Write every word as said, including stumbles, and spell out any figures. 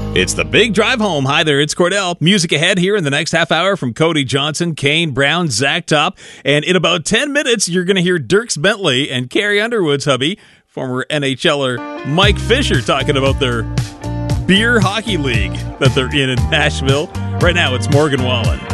It's the Big Drive Home. Hi there, it's Cordell. Music ahead here in the next half hour from Cody Johnson, Kane Brown, Zach Top. And in about ten minutes, you're going to hear Dierks Bentley and Carrie Underwood's hubby, former N H L er Mike Fisher, talking about their beer hockey league that they're in in Nashville. Right now, it's Morgan Wallen.